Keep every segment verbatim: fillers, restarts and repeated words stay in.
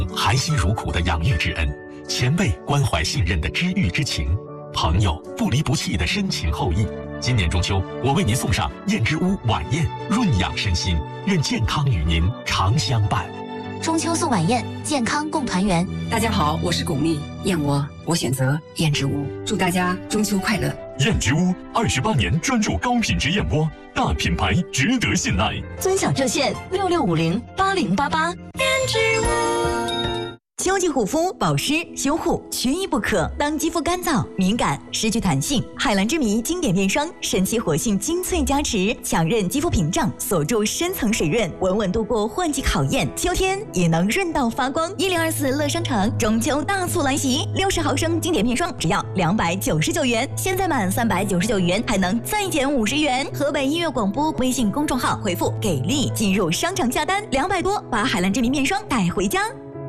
含辛茹苦的养育之恩，前辈关怀信任的知遇之情，朋友不离不弃的深情厚谊。今年中秋，我为您送上燕之屋晚宴，润养身心，愿健康与您常相伴。 中秋送晚宴，健康共团圆。 大家好，我是巩俐，燕窝我选择燕之屋，祝大家中秋快乐。 燕之屋二十八年专注高品质燕窝，大品牌值得信赖。 尊享热线六六五零八零八八。燕之屋。秋季护肤、保湿、修护缺一不可。当肌肤干燥、敏感、失去弹性，海蓝之谜经典面霜神奇活性精粹加持，强韧肌肤屏障，锁住深层水润，稳稳度过换季考验。秋天也能润到发光。一零二四乐商城中秋大促来袭，六十毫升经典面霜只要两百九十九元，现在满三百九十九元还能再减五十元。河北音乐广播微信公众号回复给力进入商城下单，两百多把海蓝之谜面霜带回家。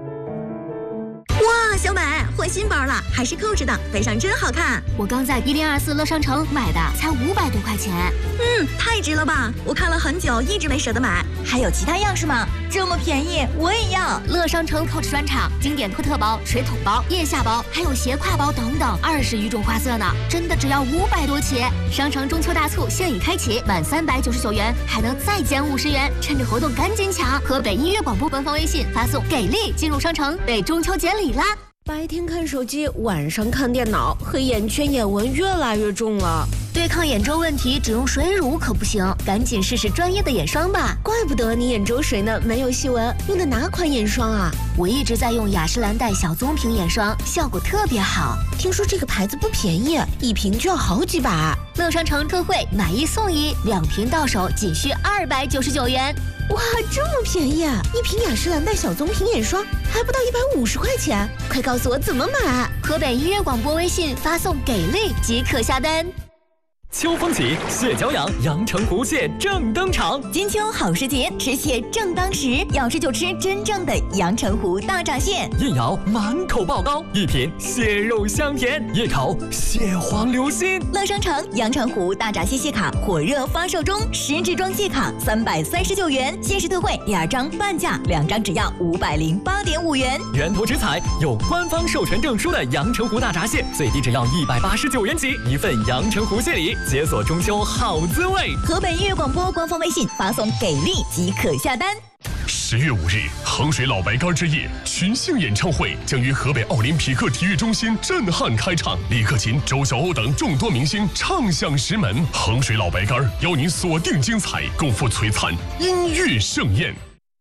哇，小美换新包了，还是扣着的，背上真好看。 我刚在一零二四乐商城买的，才五百多块钱。 嗯，太值了吧！我看了很久，一直没舍得买。还有其他样式吗？这么便宜，我也要。 乐商城扣 o 专场，经典托特包、水桶包、腋下包，还有斜挎包等等，二十余种花色呢，真的只要五百多起。商城中秋大促现已开启，满三百九十九元还能再减五十元，趁着活动赶紧抢！河北音乐广播官方微信发送“给力”进入商城，为中秋节礼啦！ 白天看手机，晚上看电脑，黑眼圈、眼纹越来越重了。 对抗眼周问题，只用水乳可不行，赶紧试试专业的眼霜吧。 怪不得你眼周水呢，没有细纹。用的哪款眼霜啊？ 我一直在用雅诗兰黛小棕瓶眼霜，效果特别好。 听说这个牌子不便宜，一瓶就要好几百。 乐商城特惠，买一送一，两瓶到手仅需二百九十九元。 哇，这么便宜啊！一瓶雅诗兰黛小棕瓶眼霜还不到一百五十块钱，快告诉我怎么买！ 河北音乐广播微信发送“给力”即可下单。 秋风起，蟹脚痒，阳澄湖蟹正登场。 金秋好时节，吃蟹正当时，要吃就吃真正的阳澄湖大闸蟹。 一咬满口爆膏，一品蟹肉香甜，一口蟹黄流心。 乐商城阳澄湖大闸蟹蟹卡火热发售中，十支装蟹卡三百三十九元，限时特惠，第二张半价，两张只要五百零八点五元。 源头直采，有官方授权证书的阳澄湖大闸蟹，最低只要一百八十九元起，一份阳澄湖蟹礼。解锁中秋好滋味！ 河北音乐广播官方微信发送“给力”即可下单。 十月五日，衡水老白干之夜群星演唱会将于河北奥林匹克体育中心震撼开场，李克勤、周晓鸥等众多明星唱响石门。衡水老白干邀您锁定精彩，共赴璀璨音乐盛宴。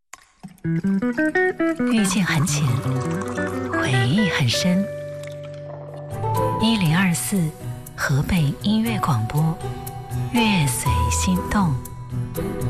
遇见很浅，回忆很深。一零二四。河北音乐广播，乐随心动。